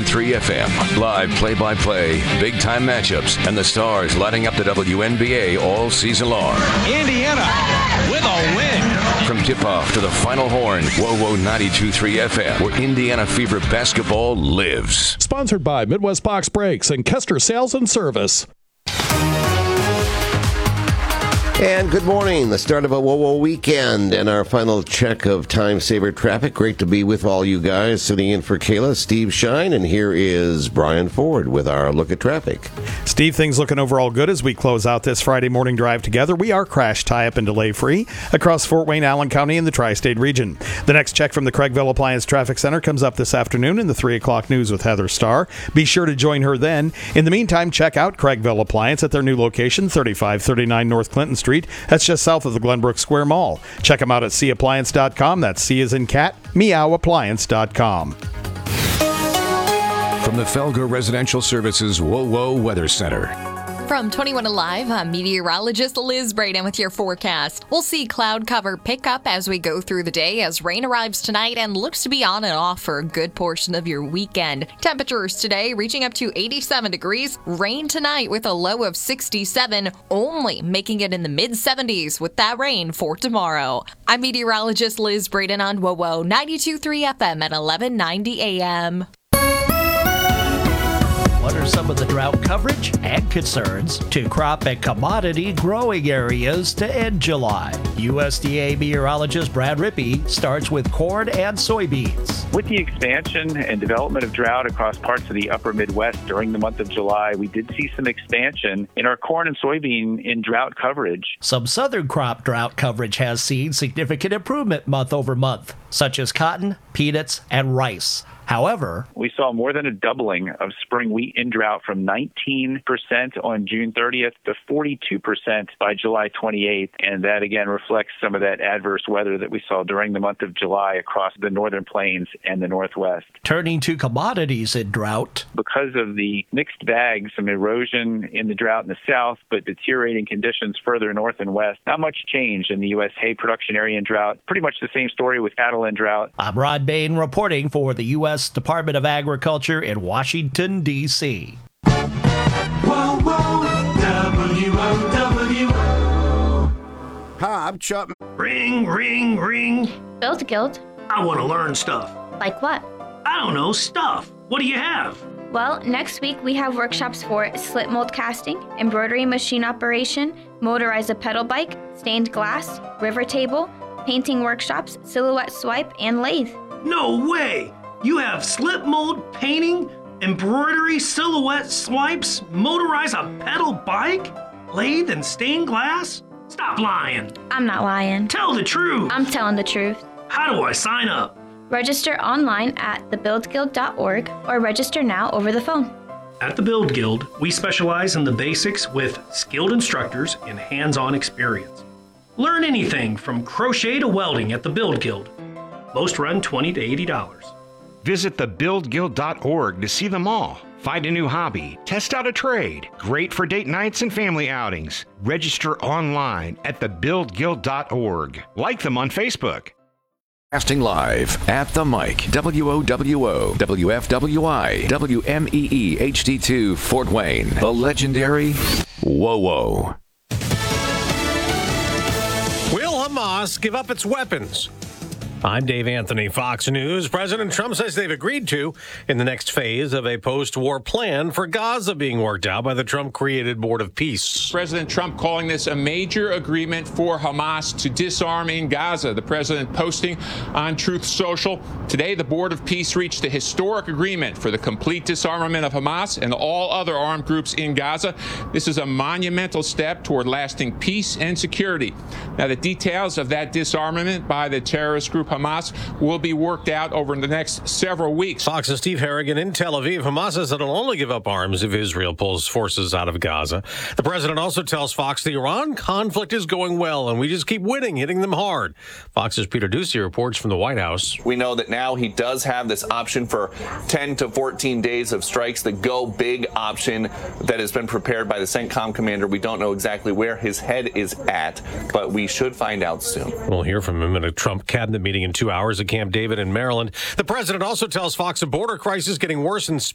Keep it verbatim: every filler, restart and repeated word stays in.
three F M. Live play-by-play, big-time matchups, and the stars lighting up the W N B A all season long. Indiana with a win. From tip-off to the final horn, WOWO ninety-two point three F M, where Indiana Fever basketball lives. Sponsored by Midwest Box Brakes and Kester Sales and Service. And good morning, the start of a WOWO weekend and our final check of time saver traffic. Great to be with all you guys. Sitting in for Kayla, Steve Shine, and here is Brian Ford with our look at traffic. Steve, things looking overall good as we close out this Friday morning drive together. We are crash, tie-up, and delay-free across Fort Wayne, Allen County, and the tri-state region. The next check from the Craigville Appliance Traffic Center comes up this afternoon in the three o'clock news with Heather Starr. Be sure to join her then. In the meantime, check out Craigville Appliance at their new location, thirty-five thirty-nine North Clinton Street. That's just south of the Glenbrook Square Mall. Check them out at C appliance dot com. That's C as in cat, meow appliance dot com. From the Felger Residential Services WOWO Weather Center. From twenty-one Alive, I'm meteorologist Liz Braden with your forecast. We'll see cloud cover pick up as we go through the day as rain arrives tonight and looks to be on and off for a good portion of your weekend. Temperatures today reaching up to eighty-seven degrees. Rain tonight with a low of sixty-seven, only making it in the mid seventies with that rain for tomorrow. I'm meteorologist Liz Braden on WOWO ninety-two point three F M at eleven ninety A M. What are some of the drought coverage and concerns to crop and commodity growing areas to end July? U S D A meteorologist Brad Rippey starts with corn and soybeans. With the expansion and development of drought across parts of the upper Midwest during the month of July, we did see some expansion in our corn and soybean in drought coverage. Some southern crop drought coverage has seen significant improvement month over month, such as cotton, peanuts, and rice. However, we saw more than a doubling of spring wheat in drought from nineteen percent on June thirtieth to forty-two percent by July twenty-eighth. And that again reflects some of that adverse weather that we saw during the month of July across the northern plains and the Northwest. Turning to commodities in drought. Because of the mixed bag, some erosion in the drought in the south, but deteriorating conditions further north and west. Not much change in the U S hay production area in drought. Pretty much the same story with cattle in drought. I'm Rod Bain reporting for the U S Department of Agriculture in Washington, D C Whoa, whoa, W O W. Hi, I'm Chuck. Ring, ring, ring. Build Guild. I want to learn stuff. Like what? I don't know, stuff. What do you have? Well, next week we have workshops for slip mold casting, embroidery machine operation, motorize a pedal bike, stained glass, river table, painting workshops, silhouette swipe, and lathe. No way! You have slip mold, painting, embroidery, silhouette swipes, motorize a pedal bike, lathe, and stained glass? Stop lying. I'm not lying. Tell the truth. I'm telling the truth. How do I sign up? Register online at the build guild dot org or register now over the phone. At the Build Guild, we specialize in the basics with skilled instructors and hands-on experience. Learn anything from crochet to welding at the Build Guild. Most run twenty to eighty dollars. Visit the build guild dot org to see them all. Find a new hobby, test out a trade. Great for date nights and family outings. Register online at the build guild dot org. Like them on Facebook. Casting live at the mic, W O W O, W F W I, W M E E H D two, Fort Wayne, the legendary WOWO. Will Hamas give up its weapons? I'm Dave Anthony, Fox News. President Trump says they've agreed to in the next phase of a post-war plan for Gaza being worked out by the Trump-created Board of Peace. President Trump calling this a major agreement for Hamas to disarm in Gaza. The president posting on Truth Social. Today, the Board of Peace reached a historic agreement for the complete disarmament of Hamas and all other armed groups in Gaza. This is a monumental step toward lasting peace and security. Now, the details of that disarmament by the terrorist group Hamas will be worked out over the next several weeks. Fox's Steve Harrigan in Tel Aviv. Hamas says it'll only give up arms if Israel pulls forces out of Gaza. The president also tells Fox the Iran conflict is going well and we just keep winning, hitting them hard. Fox's Peter Ducey reports from the White House. We know that now he does have this option for ten to fourteen days of strikes, the go big option that has been prepared by the CENTCOM commander. We don't know exactly where his head is at, but we should find out soon. We'll hear from him in a Trump cabinet meeting in two hours at Camp David in Maryland. The president also tells Fox a border crisis getting worse in